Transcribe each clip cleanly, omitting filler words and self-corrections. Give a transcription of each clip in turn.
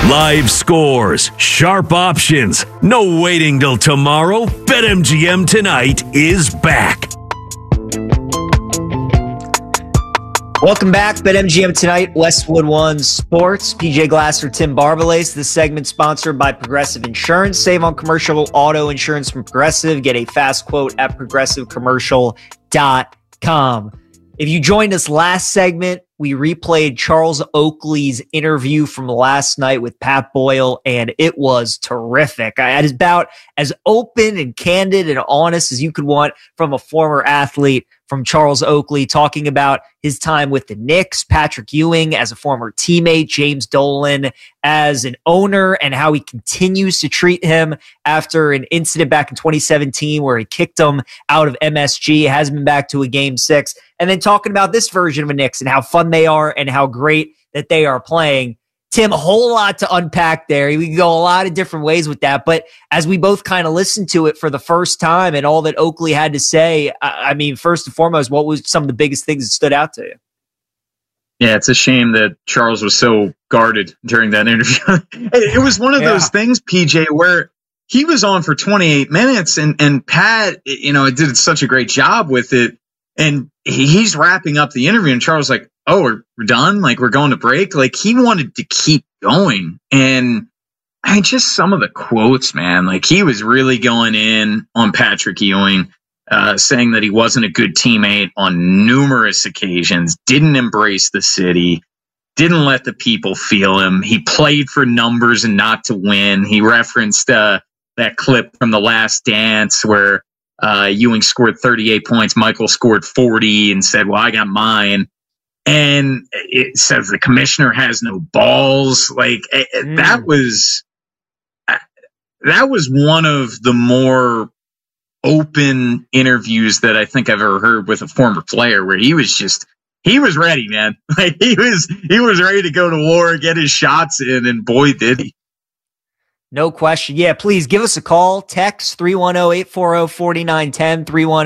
Live scores, sharp options, no waiting till tomorrow. BetMGM Tonight is back. Welcome back, BetMGM Tonight, Westwood One Sports. PJ Glasser, Tim Barbalace. This segment sponsored by Progressive Insurance. Save on commercial auto insurance from Progressive. Get a fast quote at progressivecommercial.com. If you joined us last segment, we replayed Charles Oakley's interview from last night with Pat Boyle, and it was terrific. It is about as open and candid and honest as you could want from a former athlete, from Charles Oakley, talking about his time with the Knicks, Patrick Ewing as a former teammate, James Dolan as an owner, and how he continues to treat him after an incident back in 2017 where he kicked him out of MSG, has been back to a Game 6, and then talking about this version of the Knicks and how fun they are and how great that they are playing. Tim, a whole lot to unpack there. We can go a lot of different ways with that. But as we both kind of listened to it for the first time and all that Oakley had to say, I mean, first and foremost, what was some of the biggest things that stood out to you? Yeah, it's a shame that Charles was so guarded during that interview. It was one of those things, PJ, where he was on for 28 minutes and Pat, did such a great job with it. And he's wrapping up the interview and Charles like, oh, we're done? Like, we're going to break? Like, he wanted to keep going. And I mean, just some of the quotes, man, like he was really going in on Patrick Ewing, saying that he wasn't a good teammate on numerous occasions, didn't embrace the city, didn't let the people feel him. He played for numbers and not to win. He referenced that clip from The Last Dance where Ewing scored 38 points, Michael scored 40 and said, well, I got mine. And it says the commissioner has no balls. Like that was one of the more open interviews that I think I've ever heard with a former player, where he was ready, man. Like he was ready to go to war, get his shots in, and boy, did he. No question. Yeah, please give us a call. Text 310-840-4910,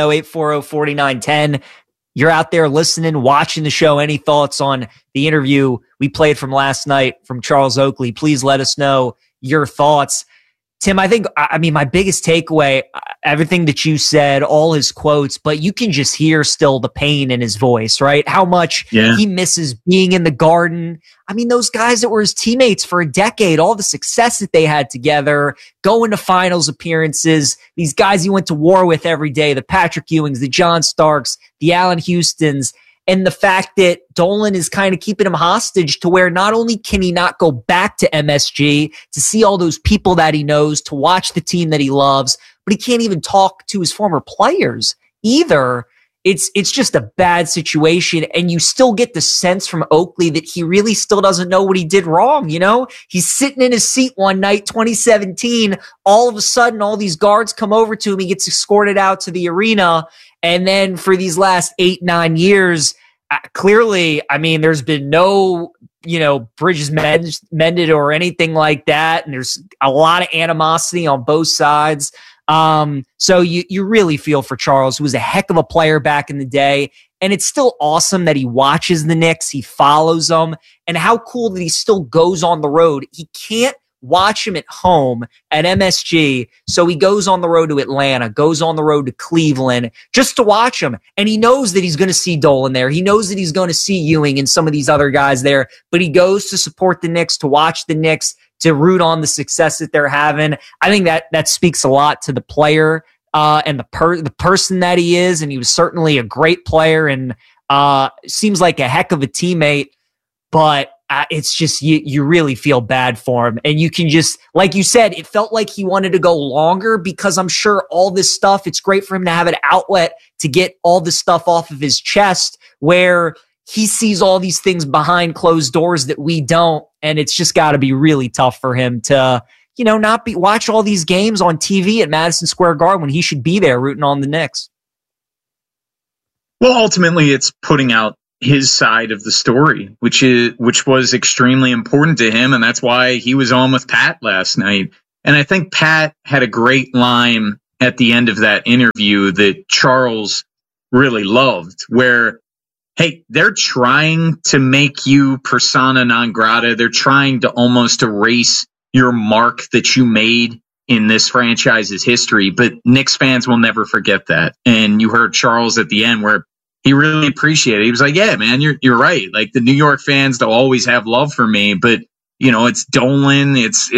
310-840-4910. You're out there listening, watching the show. Any thoughts on the interview we played from last night from Charles Oakley? Please let us know your thoughts. Tim, I mean, my biggest takeaway, everything that you said, all his quotes, but you can just hear still the pain in his voice, right? How much he misses being in the Garden. I mean, those guys that were his teammates for a decade, all the success that they had together, going to finals appearances, these guys he went to war with every day, the Patrick Ewings, the John Starks, the Allen Houstons, and the fact that Dolan is kind of keeping him hostage to where not only can he not go back to MSG to see all those people that he knows, to watch the team that he loves, but he can't even talk to his former players either. It's just a bad situation. And you still get the sense from Oakley that he really still doesn't know what he did wrong. You know, he's sitting in his seat one night, 2017. All of a sudden, all these guards come over to him. He gets escorted out to the arena. And then for these last 8-9 years, clearly, I mean, there's been no, bridges mended or anything like that. And there's a lot of animosity on both sides. So you really feel for Charles, who was a heck of a player back in the day. And it's still awesome that he watches the Knicks, he follows them, and how cool that he still goes on the road. He can't watch him at home at MSG, so he goes on the road to Atlanta, goes on the road to Cleveland just to watch him. And he knows that he's going to see Dolan there. He knows that he's going to see Ewing and some of these other guys there, but he goes to support the Knicks, to watch the Knicks, to root on the success that they're having. I think that speaks a lot to the player and the person that he is. And he was certainly a great player and seems like a heck of a teammate, but it's just, you really feel bad for him. And you can just, like you said, it felt like he wanted to go longer because I'm sure all this stuff, it's great for him to have an outlet to get all this stuff off of his chest, where he sees all these things behind closed doors that we don't. And it's just got to be really tough for him to, not watch all these games on TV at Madison Square Garden when he should be there rooting on the Knicks. Well, ultimately, it's putting out his side of the story, which was extremely important to him. And that's why he was on with Pat last night. And I think Pat had a great line at the end of that interview that Charles really loved, where hey, they're trying to make you persona non grata. They're trying to almost erase your mark that you made in this franchise's history. But Knicks fans will never forget that. And you heard Charles at the end where he really appreciated it. He was like, yeah, man, you're right. Like, the New York fans, they'll always have love for me. But, you know, it's Dolan. It's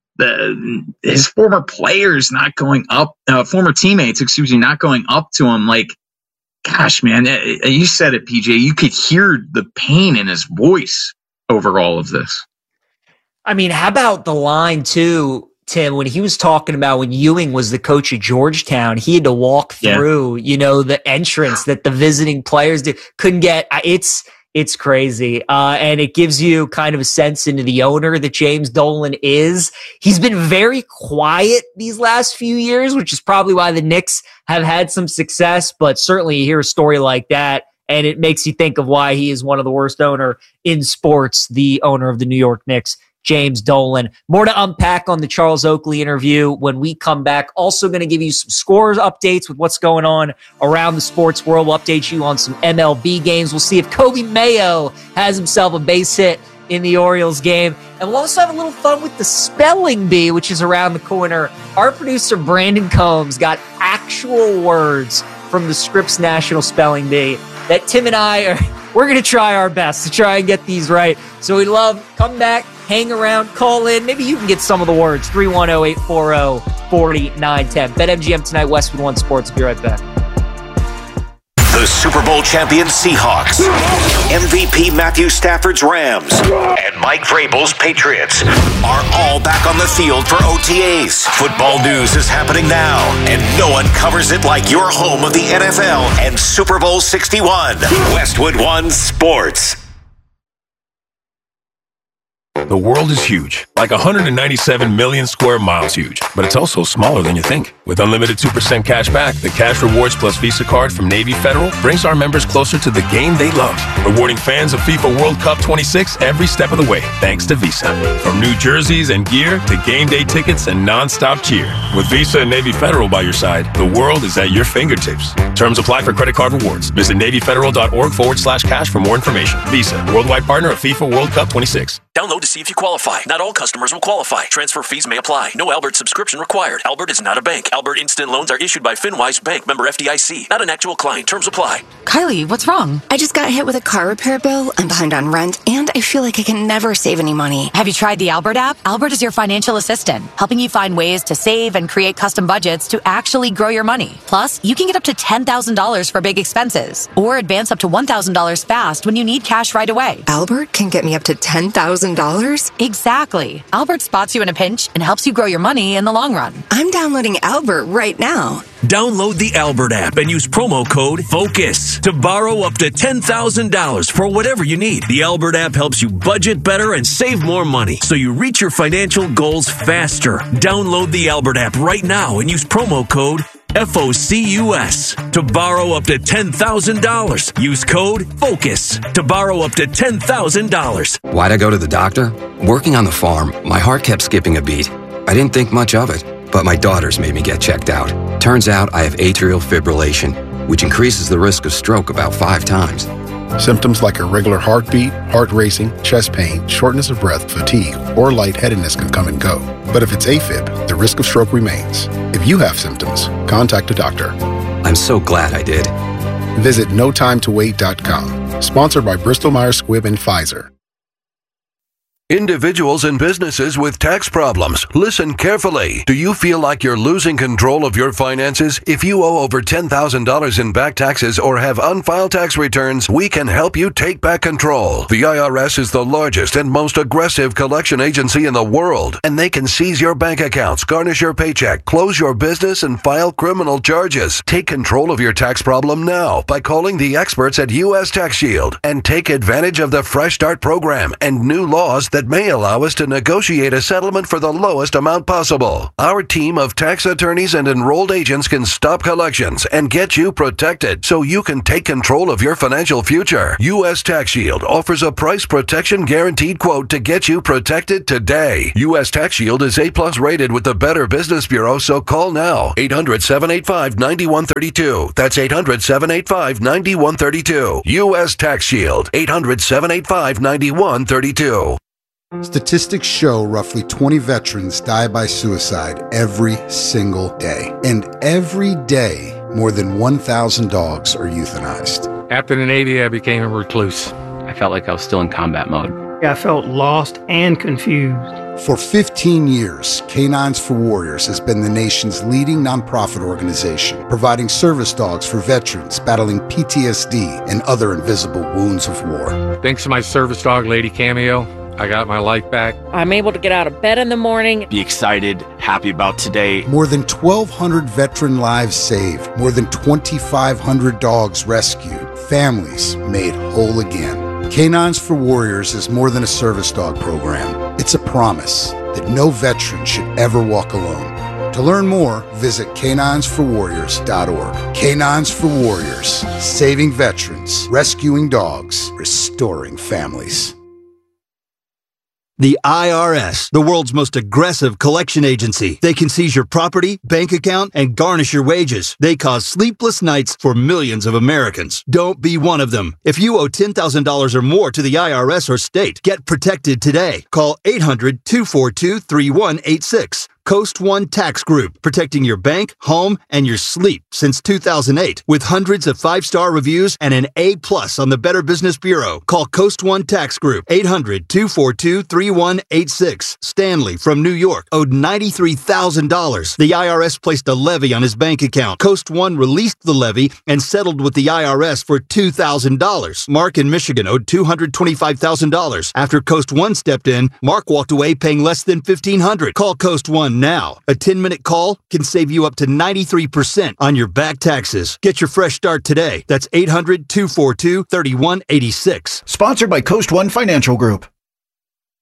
his former players not going up, former teammates, not going up to him. Like, gosh, man, you said it, PJ. You could hear the pain in his voice over all of this. I mean, how about the line too, Tim, when he was talking about when Ewing was the coach of Georgetown, he had to walk through, you know, the entrance that the visiting players couldn't get. It's crazy. And it gives you kind of a sense into the owner that James Dolan is. He's been very quiet these last few years, which is probably why the Knicks have had some success. But certainly you hear a story like that, and it makes you think of why he is one of the worst owner in sports, the owner of the New York Knicks, James Dolan. More to unpack on the Charles Oakley interview when we come back. Also going to give you some scores updates with what's going on around the sports world. We'll update you on some MLB games. We'll see if Kobe Mayo has himself a base hit in the Orioles game. And we'll also have a little fun with the spelling bee, which is around the corner. Our producer, Brandon Combs, got actual words from the Scripps National Spelling Bee that Tim and we're going to try our best to try and get these right. So we'd love, come back, hang around, call in. Maybe you can get some of the words. 310-840-4910. BetMGM tonight, Westwood One Sports. Be right back. The Super Bowl champion Seahawks, MVP Matthew Stafford's Rams, and Mike Vrabel's Patriots are all back on the field for OTAs. Football news is happening now, and no one covers it like your home of the NFL and Super Bowl 61. Westwood One Sports. The world is huge, like 197 million square miles huge, but it's also smaller than you think. With unlimited 2% cash back, the Cash Rewards Plus Visa card from Navy Federal brings our members closer to the game they love, rewarding fans of FIFA World Cup 26 every step of the way, thanks to Visa. From new jerseys and gear to game day tickets and non-stop cheer. With Visa and Navy Federal by your side, the world is at your fingertips. Terms apply for credit card rewards. Visit NavyFederal.org/cash for more information. Visa, worldwide partner of FIFA World Cup 26. Download to see if you qualify. Not all customers will qualify. Transfer fees may apply. No Albert subscription required. Albert is not a bank. Albert Instant Loans are issued by FinWise Bank, member FDIC. Not an actual client. Terms apply. Kylie, what's wrong? I just got hit with a car repair bill. I'm behind on rent, and I feel like I can never save any money. Have you tried the Albert app? Albert is your financial assistant, helping you find ways to save and create custom budgets to actually grow your money. Plus, you can get up to $10,000 for big expenses, or advance up to $1,000 fast when you need cash right away. Albert can get me up to $10,000? Exactly. Albert spots you in a pinch and helps you grow your money in the long run. I'm downloading Albert right now. Download the Albert app and use promo code FOCUS to borrow up to $10,000 for whatever you need. The Albert app helps you budget better and save more money so you reach your financial goals faster. Download the Albert app right now and use promo code FOCUS to borrow up to $10,000. Use code FOCUS to borrow up to $10,000. Why'd I go to the doctor? Working on the farm, my heart kept skipping a beat. I didn't think much of it, but my daughters made me get checked out. Turns out I have atrial fibrillation, which increases the risk of stroke about 5 times. Symptoms like irregular heartbeat, heart racing, chest pain, shortness of breath, fatigue, or lightheadedness can come and go. But if it's AFib, the risk of stroke remains. If you have symptoms, contact a doctor. I'm so glad I did. Visit NoTimeToWait.com. Sponsored by Bristol-Myers Squibb and Pfizer. Individuals and businesses with tax problems, listen carefully. Do you feel like you're losing control of your finances? If you owe over $10,000 in back taxes or have unfiled tax returns, we can help you take back control. The IRS is the largest and most aggressive collection agency in the world, and they can seize your bank accounts, garnish your paycheck, close your business, and file criminal charges. Take control of your tax problem now by calling the experts at U.S. Tax Shield and take advantage of the Fresh Start program and new laws that that may allow us to negotiate a settlement for the lowest amount possible. Our team of tax attorneys and enrolled agents can stop collections and get you protected so you can take control of your financial future. U.S. Tax Shield offers a price protection guaranteed quote to get you protected today. U.S. Tax Shield is A+ rated with the Better Business Bureau, so call now. 800-785-9132. That's 800-785-9132. U.S. Tax Shield. 800-785-9132. Statistics show roughly 20 veterans die by suicide every single day. And every day, more than 1,000 dogs are euthanized. After the Navy, I became a recluse. I felt like I was still in combat mode. I felt lost and confused. For 15 years, Canines for Warriors has been the nation's leading nonprofit organization, providing service dogs for veterans battling PTSD and other invisible wounds of war. Thanks to my service dog, Lady Cameo, I got my life back. I'm able to get out of bed in the morning. Be excited, happy about today. More than 1,200 veteran lives saved, more than 2,500 dogs rescued, families made whole again. Canines for Warriors is more than a service dog program. It's a promise that no veteran should ever walk alone. To learn more, visit caninesforwarriors.org. Canines for Warriors, saving veterans, rescuing dogs, restoring families. The IRS, the world's most aggressive collection agency. They can seize your property, bank account, and garnish your wages. They cause sleepless nights for millions of Americans. Don't be one of them. If you owe $10,000 or more to the IRS or state, get protected today. Call 800-242-3186. Coast One Tax Group, protecting your bank, home, and your sleep since 2008. With hundreds of 5-star reviews and an A+ on the Better Business Bureau. Call Coast One Tax Group, 800-242-3186. Stanley from New York owed $93,000. The IRS placed a levy on his bank account. Coast One released the levy and settled with the IRS for $2,000. Mark in Michigan owed $225,000. After Coast One stepped in, Mark walked away paying less than $1,500. Call Coast One now. A 10-minute call can save you up to 93% on your back taxes. Get your fresh start today. That's 800-242-3186. Sponsored by Coast One Financial Group.